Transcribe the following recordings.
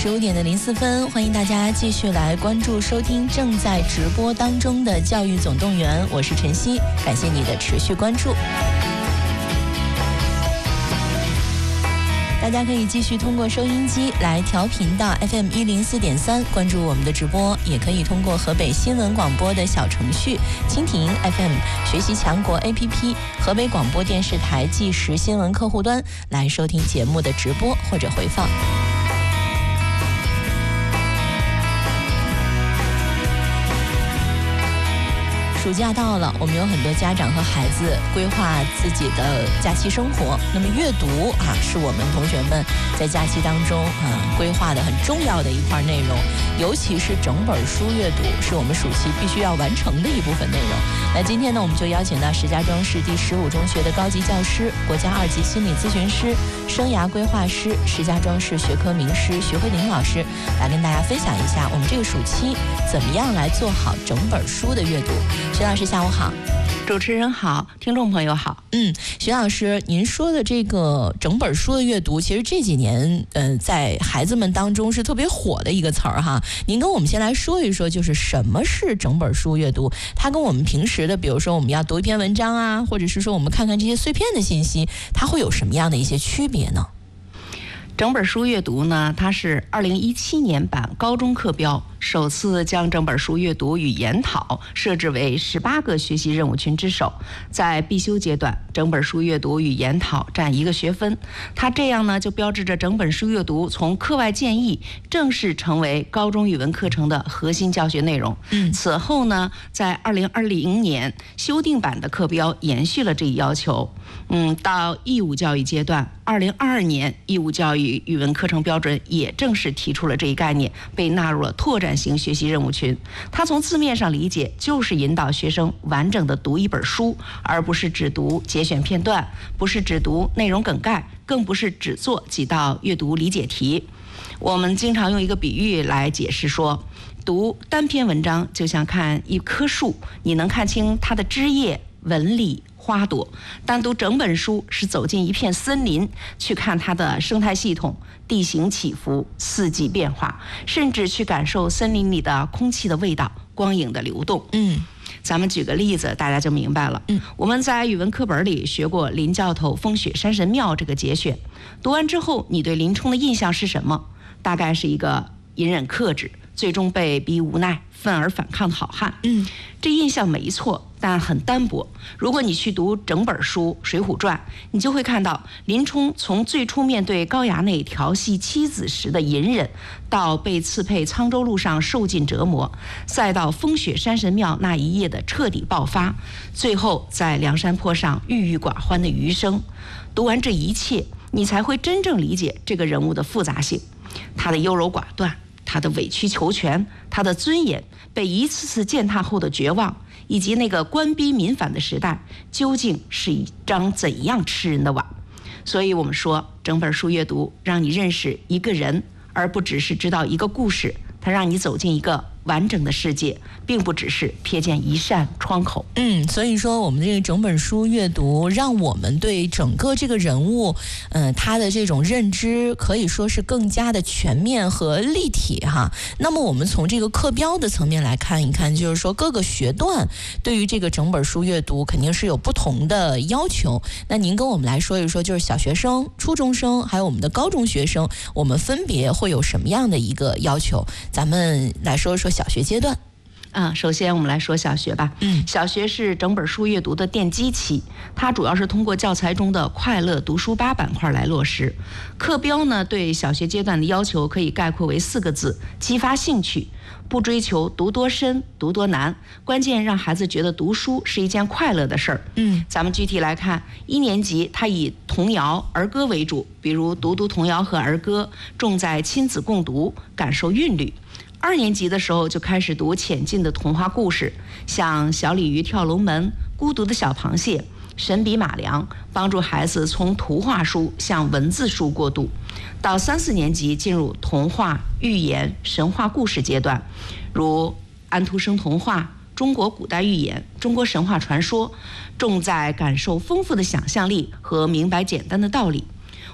15点的04分，欢迎大家继续来关注收听正在直播当中的教育总动员，我是晨曦，感谢你的持续关注。大家可以继续通过收音机来调频到 FM 104.3，关注我们的直播，也可以通过河北新闻广播的小程序、蜻蜓 FM、学习强国 APP、河北广播电视台即时新闻客户端来收听节目的直播或者回放。暑假到了，我们有很多家长和孩子规划自己的假期生活。那么阅读是我们同学们在假期当中规划的很重要的一块内容，尤其是整本书阅读是我们暑期必须要完成的一部分内容。那今天呢，我们就邀请到石家庄市第15中学的高级教师、国家2级心理咨询师、生涯规划师、石家庄市学科名师徐慧玲老师来跟大家分享一下我们这个暑期怎么样来做好整本书的阅读。徐老师下午好。 主持人好，听众朋友好。 徐老师，您说的这个整本书的阅读，其实这几年在孩子们当中是特别火的一个词儿哈。您跟我们先来说一说，就是什么是整本书阅读？它跟我们平时的，比如说我们要读一篇文章啊，或者是说我们看看这些碎片的信息，它会有什么样的一些区别呢？ 整本书阅读呢，它是2017年版高中课标首次将整本书阅读与研讨设置为18个学习任务群之首。在必修阶段，整本书阅读与研讨占1个学分。它这样呢，就标志着整本书阅读从课外建议正式成为高中语文课程的核心教学内容。此后呢，在2020年修订版的课标延续了这一要求。到义务教育阶段，2022年义务教育语文课程标准也正式提出了这一概念，被纳入了拓展型学习任务群。它从字面上理解就是引导学生完整的读一本书，而不是只读节选片段，不是只读内容梗概，更不是只做几道阅读理解题。我们经常用一个比喻来解释说，读单篇文章就像看一棵树，你能看清它的枝叶、纹理、花朵；单读整本书是走进一片森林，去看它的生态系统、地形起伏、四季变化，甚至去感受森林里的空气的味道、光影的流动。咱们举个例子，大家就明白了。我们在语文课本里学过林教头风雪山神庙这个节选，读完之后，你对林冲的印象是什么？大概是一个隐忍克制，最终被逼无奈愤而反抗的好汉。这印象没错，但很单薄。如果你去读整本书《水浒传》，你就会看到林冲从最初面对高衙内调戏妻子时的隐忍，到被刺配沧州路上受尽折磨，再到风雪山神庙那一夜的彻底爆发，最后在梁山坡上郁郁寡欢的余生。读完这一切，你才会真正理解这个人物的复杂性，他的优柔寡断，他的委曲求全，他的尊严被一次次践踏后的绝望，以及那个官逼民反的时代究竟是一张怎样吃人的碗。所以我们说，整本书阅读让你认识一个人，而不只是知道一个故事，它让你走进一个完整的世界，并不只是瞥见一扇窗口。 所以说我们这个整本书阅读让我们对整个这个人物他的这种认知可以说是更加的全面和立体哈。那么我们从这个课标的层面来看一看，就是说各个学段对于这个整本书阅读肯定是有不同的要求。那您跟我们来说一说，就是小学生、初中生还有我们的高中学生，我们分别会有什么样的一个要求？咱们来说说小学阶段。 首先我们来说小学吧。小学是整本书阅读的奠基期，它主要是通过教材中的快乐读书吧板块来落实。课标呢，对小学阶段的要求可以概括为4个字：激发兴趣。不追求读多深、读多难，关键让孩子觉得读书是一件快乐的事儿。咱们具体来看，1年级它以童谣、儿歌为主，比如读童谣和儿歌，重在亲子共读，感受韵律。2年级的时候就开始读浅近的童话故事，像小鲤鱼跳龙门、孤独的小螃蟹、神笔马良，帮助孩子从图画书向文字书过渡。到3、4年级进入童话、寓言、神话故事阶段，如安徒生童话、中国古代寓言、中国神话传说，重在感受丰富的想象力和明白简单的道理。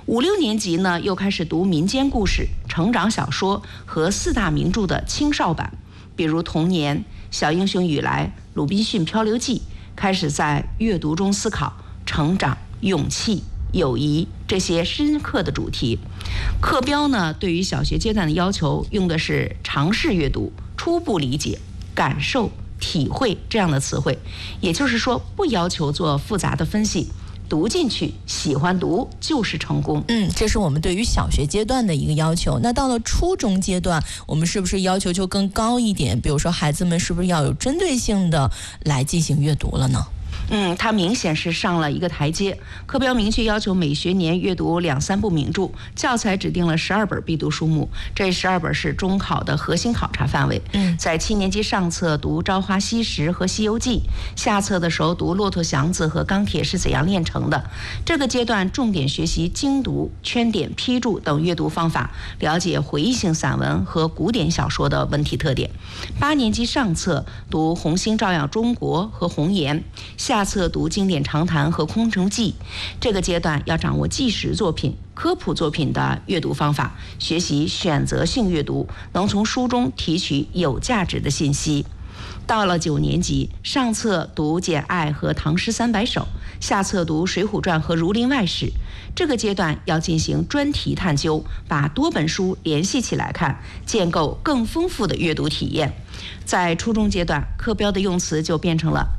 5、6年级呢，又开始读民间故事、成长小说和4大名著的青少版，比如《童年》《小英雄雨来》《鲁滨逊漂流记》，开始在阅读中思考成长、勇气、友谊这些深刻的主题。课标呢，对于小学阶段的要求用的是尝试阅读、初步理解、感受、体会这样的词汇，也就是说，不要求做复杂的分析。读进去，喜欢读就是成功。 这是我们对于小学阶段的一个要求。那到了初中阶段，我们是不是要求就更高一点？比如说，孩子们是不是要有针对性的来进行阅读了呢？ 它明显是上了一个台阶。课标明确要求每学年阅读2、3部名著，教材指定了12本必读书目，这12本是中考的核心考察范围。在7年级上册读《朝花夕拾》和《西游记》，下册的时候读《骆驼祥子》和《钢铁是怎样炼成的》。这个阶段重点学习精读、圈点、批注等阅读方法，了解回忆性散文和古典小说的文体特点。8年级上册读《红星照耀中国》和《红岩》，下册读经典长谈和空城计。这个阶段要掌握纪实作品、科普作品的阅读方法，学习选择性阅读，能从书中提取有价值的信息。到了9年级，上册读《简爱》和《唐诗300首》，下册读《水浒传》和《儒林外史》。这个阶段要进行专题探究，把多本书联系起来看，建构更丰富的阅读体验。在初中阶段，课标的用词就变成了